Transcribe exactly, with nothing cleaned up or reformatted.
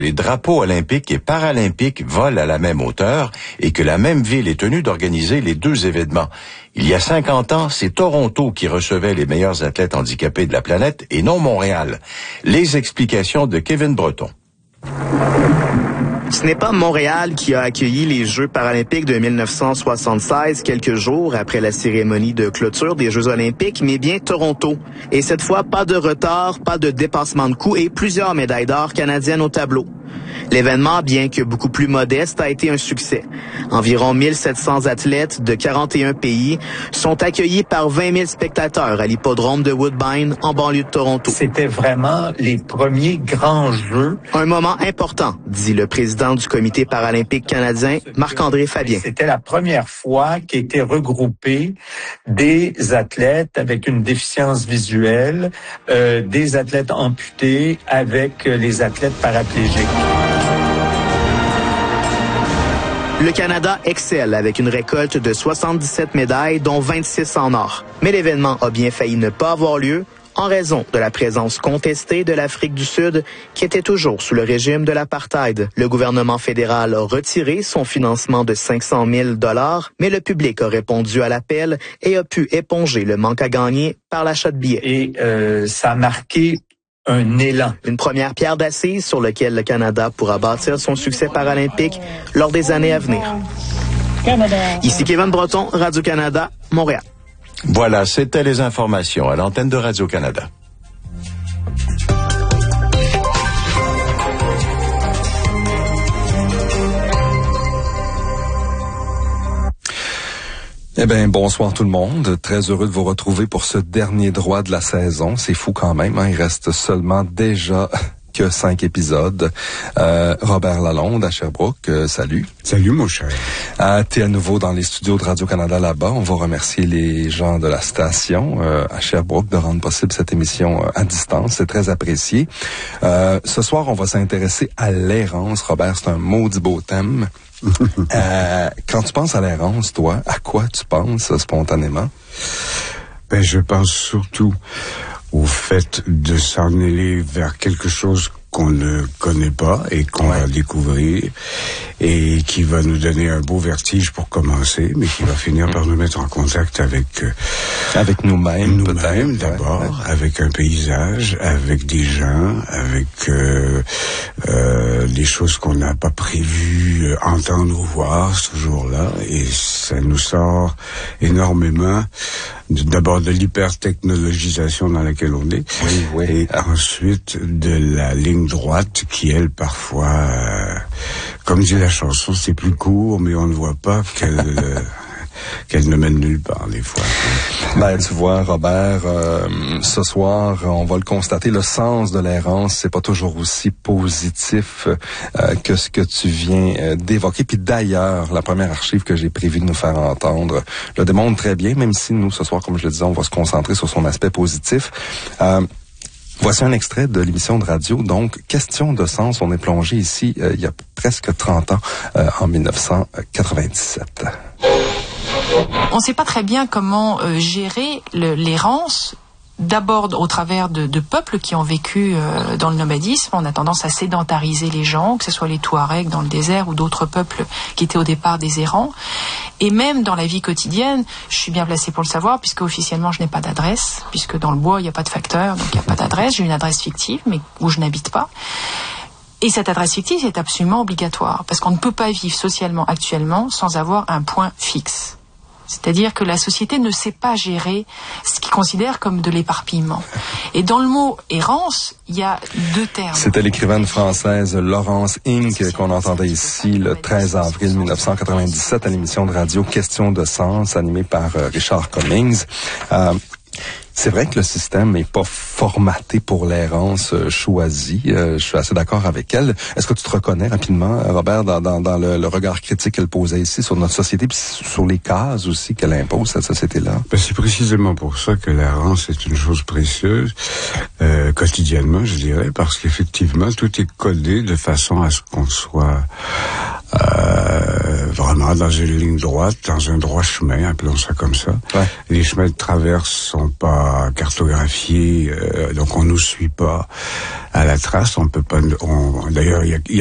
les drapeaux olympiques et paralympiques volent à la même hauteur et que la même ville est tenue d'organiser les deux événements. Il y a cinquante ans, c'est Toronto qui recevait les meilleurs athlètes handicapés de la planète et non Montréal. Les explications de Kevin Breton. Ce n'est pas Montréal qui a accueilli les Jeux paralympiques de mille neuf cent soixante-seize, quelques jours après la cérémonie de clôture des Jeux olympiques, mais bien Toronto. Et cette fois, pas de retard, pas de dépassement de coût et plusieurs médailles d'or canadiennes au tableau. L'événement, bien que beaucoup plus modeste, a été un succès. Environ mille sept cents athlètes de quarante et un pays sont accueillis par vingt mille spectateurs à l'hippodrome de Woodbine, en banlieue de Toronto. C'était vraiment les premiers grands Jeux. Un moment important, dit le président du Comité paralympique canadien, Marc-André Fabien. C'était la première fois qu'étaient regroupés des athlètes avec une déficience visuelle, euh, des athlètes amputés avec les athlètes paraplégiques. Le Canada excelle avec une récolte de soixante-dix-sept médailles, dont vingt-six en or. Mais l'événement a bien failli ne pas avoir lieu en raison de la présence contestée de l'Afrique du Sud, qui était toujours sous le régime de l'apartheid. Le gouvernement fédéral a retiré son financement de cinq cent mille dollars, mais le public a répondu à l'appel et a pu éponger le manque à gagner par l'achat de billets. Et euh, ça a marqué un élan. Une première pierre d'assise sur laquelle le Canada pourra bâtir son succès paralympique lors des années à venir. Canada. Ici Kevin Breton, Radio-Canada, Montréal. Voilà, c'était les informations à l'antenne de Radio-Canada. Eh bien, bonsoir tout le monde. Très heureux de vous retrouver pour ce dernier droit de la saison. C'est fou quand même, hein? Il reste seulement déjà que cinq épisodes. Euh, Robert Lalonde à Sherbrooke, euh, salut. Salut mon cher. Euh, t'es à nouveau dans les studios de Radio-Canada là-bas. On va remercier les gens de la station euh, à Sherbrooke de rendre possible cette émission euh, à distance. C'est très apprécié. Euh, ce soir, on va s'intéresser à l'errance. Robert, c'est un maudit beau thème. euh, quand tu penses à l'errance, toi, à quoi tu penses spontanément? Ben, je pense surtout au fait de s'en aller vers quelque chose qu'on ne connaît pas et qu'on ouais. va découvrir et qui va nous donner un beau vertige pour commencer, mais qui va finir mmh. par nous mettre en contact avec euh, avec nous-mêmes, nous-mêmes d'abord, ouais. avec un paysage, avec des gens, avec euh, euh, des choses qu'on n'a pas prévu euh, entendre ou voir ce jour-là, et ça nous sort énormément d'abord de l'hyper-technologisation dans laquelle on est, oui, oui. et ah. ensuite de la ligne droite qui, elle, parfois, euh, comme dit la chanson, c'est plus court, mais on ne voit pas qu'elle euh, qu'elle ne mène nulle part, des fois. Ben, tu vois, Robert, euh, ce soir, on va le constater, le sens de l'errance, c'est pas toujours aussi positif euh, que ce que tu viens euh, d'évoquer. Puis d'ailleurs, la première archive que j'ai prévu de nous faire entendre le démontre très bien, même si nous, ce soir, comme je le disais, on va se concentrer sur son aspect positif. Euh, Voici un extrait de l'émission de radio. Donc, question de sens, on est plongé ici euh, il y a presque trente ans, euh, en dix-neuf cent quatre-vingt-dix-sept. On ne sait pas très bien comment euh, gérer le, l'errance. D'abord au travers de, de peuples qui ont vécu euh, dans le nomadisme. On a tendance à sédentariser les gens, que ce soit les Touaregs dans le désert ou d'autres peuples qui étaient au départ des errants. Et même dans la vie quotidienne, je suis bien placée pour le savoir, puisque officiellement je n'ai pas d'adresse, puisque dans le bois il n'y a pas de facteur, donc il n'y a pas d'adresse. J'ai une adresse fictive, mais où je n'habite pas. Et cette adresse fictive est absolument obligatoire, parce qu'on ne peut pas vivre socialement actuellement sans avoir un point fixe. C'est-à-dire que la société ne sait pas gérer ce qu'ils considèrent comme de l'éparpillement. Et dans le mot errance, il y a deux termes. C'était l'écrivaine française Laurence Inc. qu'on entendait ici le treize avril dix-neuf cent quatre-vingt-dix-sept à l'émission de radio Question de sens, animée par euh, Richard Cummings. Euh, C'est vrai que le système n'est pas formaté pour l'errance euh, choisie. Euh, je suis assez d'accord avec elle. Est-ce que tu te reconnais rapidement, Robert, dans, dans, dans le, le regard critique qu'elle posait ici sur notre société, puis sur les cases aussi qu'elle impose, cette société-là? Ben, c'est précisément pour ça que l'errance est une chose précieuse, euh, quotidiennement, je dirais, parce qu'effectivement, tout est codé de façon à ce qu'on soit euh, vraiment dans une ligne droite, dans un droit chemin, appelons ça comme ça. Ouais. Les chemins de traverse sont pas cartographiés, euh, donc on nous suit pas à la trace. On peut pas. On, d'ailleurs, il y a